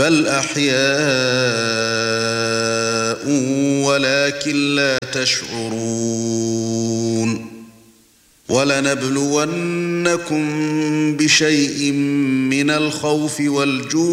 بل أحياء ولكن لا تشعرون ولنبلونكم بشيء من الخوف والجوع